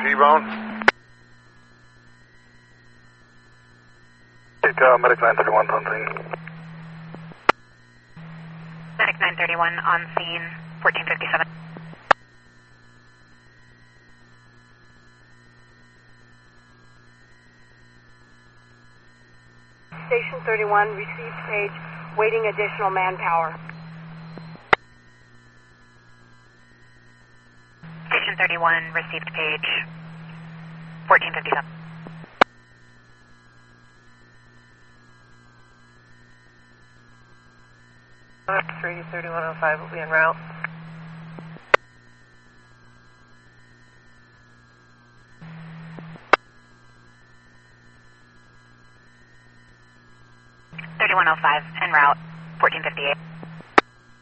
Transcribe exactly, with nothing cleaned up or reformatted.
T-bone. Take uh, Medic nine thirty-one on scene. Medic nine thirty-one on scene, fourteen fifty-seven. Station thirty-one, received page, waiting additional manpower. Station thirty-one, received page, fourteen fifty-seven. three thirty-one oh five will be en route. thirty-one oh five en route, fourteen fifty-eight.